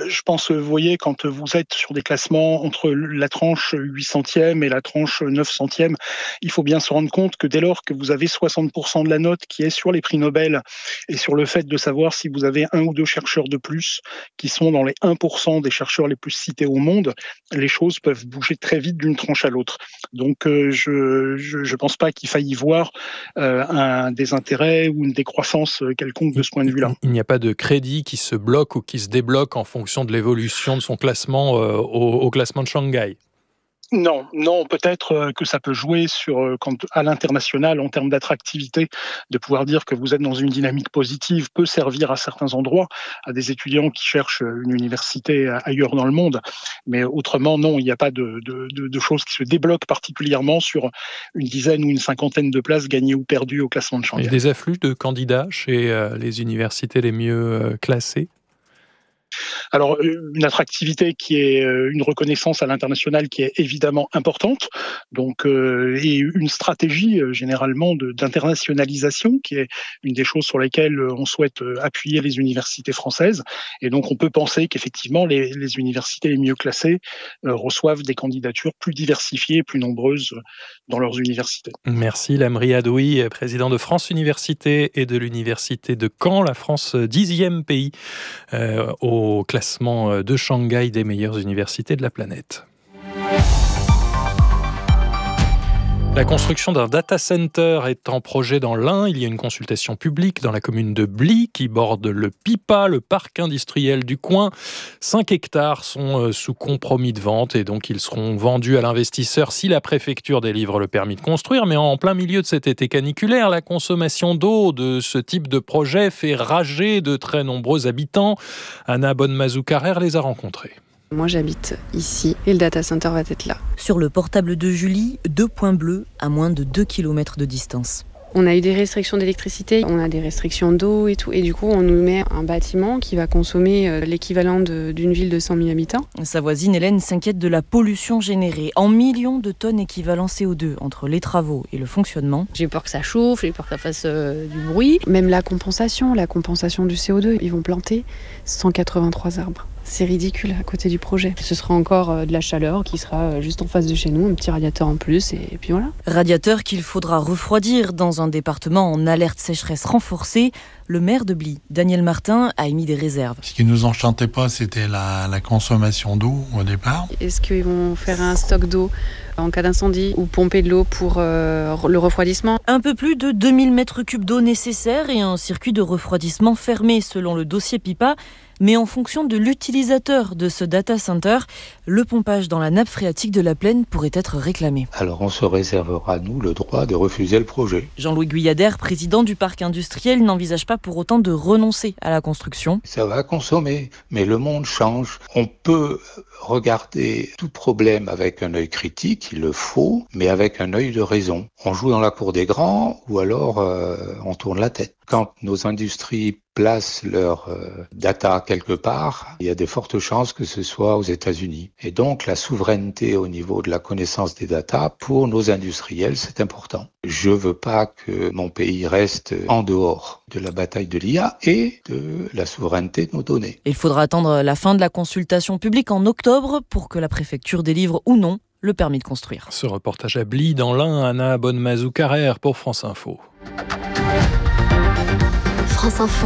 je pense, vous voyez, quand vous êtes sur des classements entre la tranche 800e et la tranche 900e, il faut bien se rendre compte que dès lors que vous avez 60% de la note qui est sur les prix Nobel et sur le fait de savoir si vous avez un ou deux chercheurs de plus qui sont dans les 1% des chercheurs les plus cités au monde, les choses peuvent bouger très vite d'une tranche à l'autre. Donc je pense pas qu'il faille y voir un désintérêt ou une décroissance quelconque de ce point de vue-là. Il n'y a pas de crédit qui se bloque ou qui se débloque en fonction de l'évolution de son classement au classement de Shanghai. Non, peut-être que ça peut jouer sur à l'international en termes d'attractivité, de pouvoir dire que vous êtes dans une dynamique positive peut servir à certains endroits, à des étudiants qui cherchent une université ailleurs dans le monde. Mais autrement, non, il n'y a pas de choses qui se débloquent particulièrement sur une dizaine ou une cinquantaine de places gagnées ou perdues au classement de Shanghai. Il y a des afflux de candidats chez les universités les mieux classées. Alors, une attractivité qui est une reconnaissance à l'international qui est évidemment importante, donc et une stratégie généralement d'internationalisation qui est une des choses sur lesquelles on souhaite appuyer les universités françaises. Et donc, on peut penser qu'effectivement, les universités les mieux classées reçoivent des candidatures plus diversifiées et plus nombreuses dans leurs universités. Merci Lamri Adoui, président de France Université et de l'Université de Caen, la France 10e pays au classement de Shanghai des meilleures universités de la planète. La construction d'un data center est en projet dans l'Ain. Il y a une consultation publique dans la commune de Bly qui borde le Pipa, le parc industriel du coin. 5 hectares sont sous compromis de vente et donc ils seront vendus à l'investisseur si la préfecture délivre le permis de construire. Mais en plein milieu de cet été caniculaire, la consommation d'eau de ce type de projet fait rager de très nombreux habitants. Anna Bonnemazou-Carrère les a rencontrés. Moi j'habite ici et le data center va être là. Sur le portable de Julie, 2 points bleus à moins de 2 km de distance. On a eu des restrictions d'électricité, on a des restrictions d'eau et tout. Et du coup, on nous met un bâtiment qui va consommer l'équivalent d'une ville de 100 000 habitants. Sa voisine Hélène s'inquiète de la pollution générée en millions de tonnes équivalent CO2 entre les travaux et le fonctionnement. J'ai peur que ça chauffe, j'ai peur que ça fasse du bruit. Même la compensation du CO2, ils vont planter 183 arbres. C'est ridicule à côté du projet. Ce sera encore de la chaleur qui sera juste en face de chez nous, un petit radiateur en plus et puis voilà. Radiateur qu'il faudra refroidir dans un département en alerte sécheresse renforcée. Le maire de Bly, Daniel Martin, a émis des réserves. Ce qui nous enchantait pas, c'était la consommation d'eau au départ. Est-ce qu'ils vont faire un stock d'eau en cas d'incendie ou pomper de l'eau pour le refroidissement? Un peu plus de 2000 mètres cubes d'eau nécessaires et un circuit de refroidissement fermé selon le dossier Pipa. Mais en fonction de l'utilisateur de ce data center, le pompage dans la nappe phréatique de la plaine pourrait être réclamé. Alors on se réservera, nous, le droit de refuser le projet. Jean-Louis Guyader, président du parc industriel, n'envisage pas pour autant de renoncer à la construction. Ça va consommer, mais le monde change. On peut regarder tout problème avec un œil critique, il le faut, mais avec un œil de raison. On joue dans la cour des grands ou alors on tourne la tête. Quand nos industries placent leur data quelque part, il y a de fortes chances que ce soit aux États-Unis. Et donc la souveraineté au niveau de la connaissance des data, pour nos industriels, c'est important. Je veux pas que mon pays reste en dehors de la bataille de l'IA et de la souveraineté de nos données. Il faudra attendre la fin de la consultation publique en octobre pour que la préfecture délivre ou non le permis de construire. Ce reportage à Bly dans l'Ain, Anna Bonnemazou-Carrère pour France Info. France Info,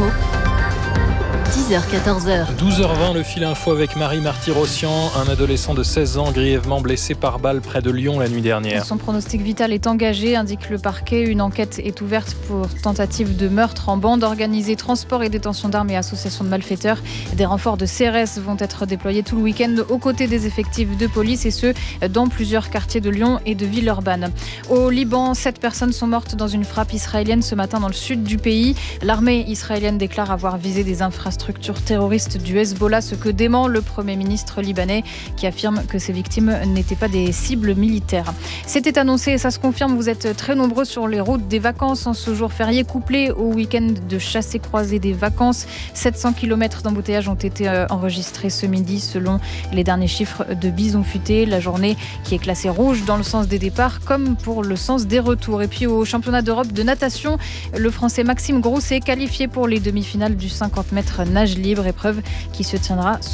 10h-14h. 12h20, le fil info avec Marie Marty-Rossian, un adolescent de 16 ans grièvement blessé par balle près de Lyon la nuit dernière. Son pronostic vital est engagé, indique le parquet. Une enquête est ouverte pour tentative de meurtre en bande organisée, transport et détention d'armes et association de malfaiteurs. Des renforts de CRS vont être déployés tout le week-end aux côtés des effectifs de police et ce, dans plusieurs quartiers de Lyon et de Villeurbanne. Au Liban, 7 personnes sont mortes dans une frappe israélienne ce matin dans le sud du pays. L'armée israélienne déclare avoir visé des infrastructures terroristes du Hezbollah, ce que dément le Premier ministre libanais qui affirme que ces victimes n'étaient pas des cibles militaires. C'était annoncé et ça se confirme, vous êtes très nombreux sur les routes des vacances en ce jour férié couplé au week-end de chassé-croisé des vacances. 700 km d'embouteillages ont été enregistrés ce midi selon les derniers chiffres de Bison Futé. La journée qui est classée rouge dans le sens des départs comme pour le sens des retours. Et puis au championnat d'Europe de natation, le Français Maxime Grousset est qualifié pour les demi-finales du 50 mètres nage libre, épreuve qui se tiendra